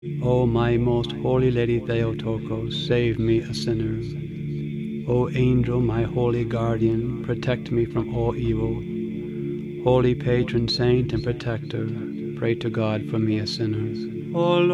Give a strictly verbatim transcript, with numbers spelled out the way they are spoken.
O my most holy Lady Theotokos, save me a sinner. O angel, my holy guardian, protect me from all evil. Holy patron saint and protector, pray to God for me a sinner. O